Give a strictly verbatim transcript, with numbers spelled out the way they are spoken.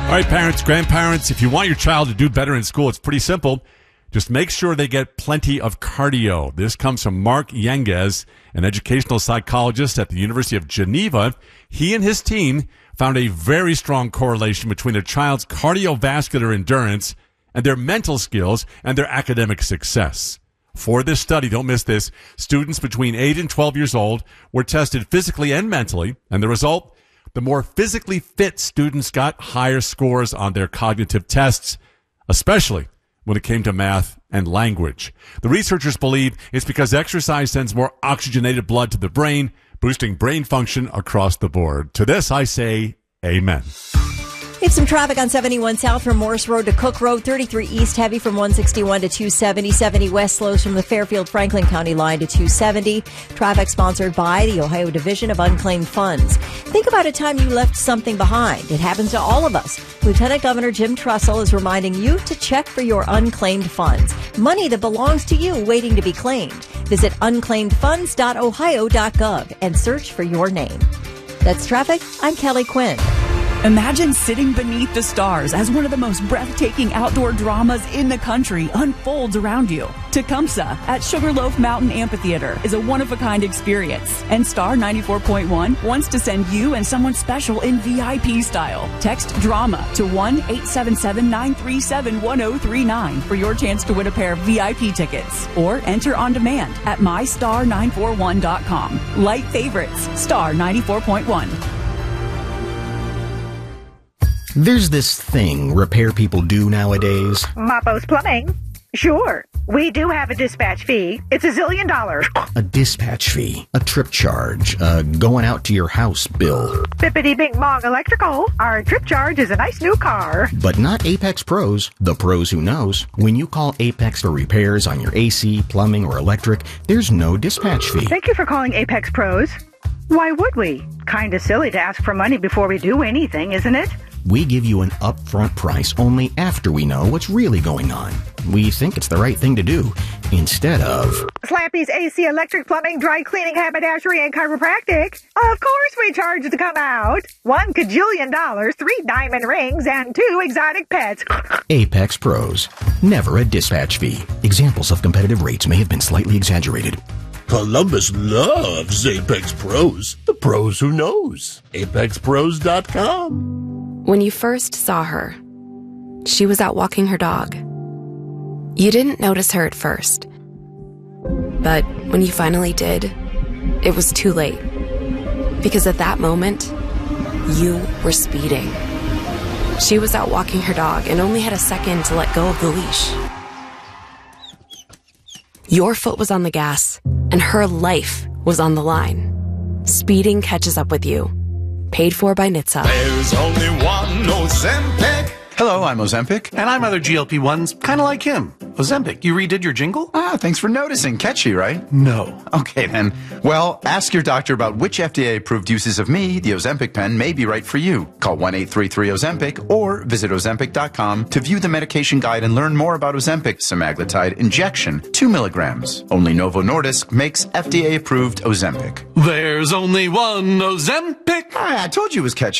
All right, parents, grandparents, if you want your child to do better in school, it's pretty simple. Just make sure they get plenty of cardio. This comes from Mark Yenges, an educational psychologist at the University of Geneva. He and his team found a very strong correlation between a child's cardiovascular endurance and their mental skills and their academic success. For this study, don't miss this, students between eight and twelve years old were tested physically and mentally, and the result, the more physically fit students got higher scores on their cognitive tests, especially when it came to math and language. The researchers believe it's because exercise sends more oxygenated blood to the brain, boosting brain function across the board. To this, I say amen. It's some traffic on seventy-one South from Morris Road to Cook Road, thirty-three East heavy from one sixty-one to two seventy, seventy West slows from the Fairfield-Franklin County line to two seventy. Traffic sponsored by the Ohio Division of Unclaimed Funds. Think about a time you left something behind. It happens to all of us. Lieutenant Governor Jim Trussell is reminding you to check for your unclaimed funds. Money that belongs to you waiting to be claimed. Visit unclaimed funds dot ohio dot gov and search for your name. That's traffic. I'm Kelly Quinn. Imagine sitting beneath the stars as one of the most breathtaking outdoor dramas in the country unfolds around you. Tecumseh at Sugarloaf Mountain Amphitheater is a one-of-a-kind experience, and Star ninety-four point one wants to send you and someone special in V I P style. Text DRAMA to one eight seven seven, nine three seven, one zero three nine for your chance to win a pair of V I P tickets, or enter on demand at my star nine four one dot com. Light favorites, Star ninety-four point one. There's this thing repair people do nowadays. Mapo's Plumbing. Sure. We do have a dispatch fee. It's a zillion dollars. A dispatch fee, a trip charge, a going out to your house bill. Bippity Bing Bong Electrical. Our trip charge is a nice new car. But not Apex Pros, the pros who knows. When you call Apex for repairs on your A C, plumbing, or electric, there's no dispatch fee. Thank you for calling Apex Pros. Why would we? Kinda silly to ask for money before we do anything, isn't it? We give you an upfront price only after we know what's really going on. We think it's the right thing to do, instead of Slappy's A C, electric, plumbing, dry cleaning, haberdashery, and chiropractic. Of course we charge to come out. One cajillion dollars, three diamond rings, and two exotic pets. Apex Pros. Never a dispatch fee. Examples of competitive rates may have been slightly exaggerated. Columbus loves Apex Pros. The pros who knows. apex pros dot com. When you first saw her, she was out walking her dog. You didn't notice her at first. But when you finally did, it was too late. Because at that moment, you were speeding. She was out walking her dog and only had a second to let go of the leash. Your foot was on the gas, and her life was on the line. Speeding catches up with you. Paid for by N H T S A. There's only one Ozempic. Hello, I'm Ozempic. And I'm other G L P ones, kind of like him. Ozempic, you redid your jingle? Ah, thanks for noticing. Catchy, right? No. Okay, then. Well, ask your doctor about which F D A-approved uses of me, the Ozempic pen, may be right for you. Call one eight three three Ozempic or visit ozempic dot com to view the medication guide and learn more about Ozempic semaglutide injection, two milligrams. Only Novo Nordisk makes F D A-approved Ozempic. There's only one Ozempic. Ah, I told you it was catchy.